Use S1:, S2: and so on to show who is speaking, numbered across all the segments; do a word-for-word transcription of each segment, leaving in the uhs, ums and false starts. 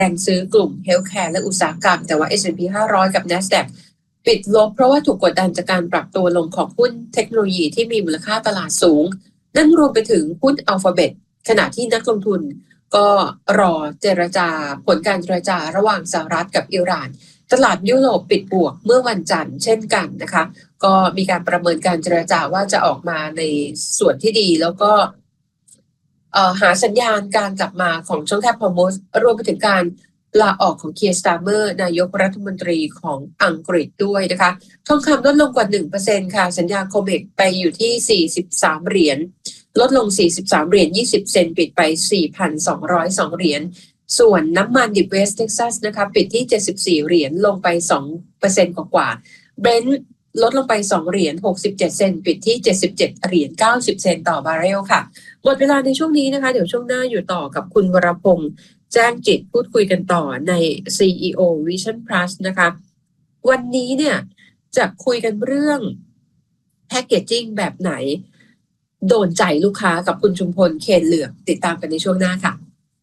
S1: แรงซื้อกลุ่มเฮลท์แคร์และอุตสาหกรรมแต่ว่า เอส แอนด์ พี ห้าร้อยกับ NASDAQ ปิดลบเพราะว่าถูกกดดันจากการปรับตัวลงของหุ้นเทคโนโลยีที่มีมูลค่าตลาดสูงนั่นรวมไปถึงหุ้น Alphabet ขณะที่นักลงทุนก็รอเจรจาผลการเจรจาระหว่างสหรัฐกับอิหร่านตลาดยุโรปปิดบวกเมื่อวันจันทร์เช่นกันนะคะก็มีการประเมินการเจรจาว่าจะออกมาในส่วนที่ดีแล้วก็หาสัญญาณการกลับมาของช่องแคบฮอร์มุซรวมไปถึงการลาออกของเคียร์สตาร์เมอร์นายกรัฐมนตรีของอังกฤษด้วยนะคะทองคำลดลงกว่า หนึ่งเปอร์เซ็นต์ ค่ะสัญญาโคเมกไปอยู่ที่สี่สิบสามเหรียญลดลงสี่สิบสามเหรียญยี่สิบเซนต์ปิดไป สี่พันสองร้อยสอง เหรียญส่วนน้ำมันดิบเวสเท็กซัสนะคะปิดที่เจ็ดสิบสี่เหรียญลงไป สองเปอร์เซ็นต์ กว่าๆ Brent ลดลงไปสองเหรียญหกสิบเจ็ดเซนต์ปิดที่เจ็ดสิบเจ็ดเหรียญเก้าสิบเซนต์ต่อบาร์เรลค่ะหมดเวลาในช่วงนี้นะคะเดี๋ยวช่วงหน้าอยู่ต่อกับคุณวรพงษ์แจ้งจิตพูดคุยกันต่อใน ซี อี โอ Vision Plus นะคะวันนี้เนี่ยจะคุยกันเรื่องแพคเกจจิ้งแบบไหนโดนใจลูกค้ากับคุณชุมพลเคนเหลืองติดตามกันในช่วงหน้าค่ะ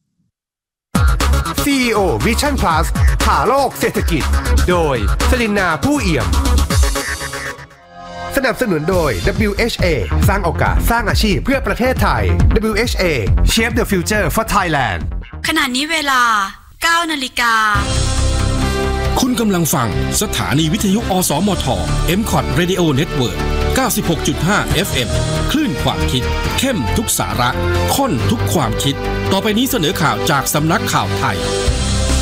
S2: ซี อี โอ Vision Plus หาโลกเศรษฐกิจโดยสลินนาผู้เอี่ยมสนับสนุนโดย ดับเบิลยู เอช เอ สร้างโอกาสสร้างอาชีพเพื่อประเทศไทย ดับเบิลยู เอช เอ Shape the Future for Thailand
S3: ขณะนี้เวลา เก้านาฬิกา
S4: คุณกำลังฟังสถานีวิทยุอสมท เอ็ม ซี โอ ที Radio Network เก้าสิบหกจุดห้า เอฟ เอ็ม คลื่นความคิดเข้มทุกสาระข้นทุกความคิดต่อไปนี้เสนอข่าวจากสำนักข่าวไทย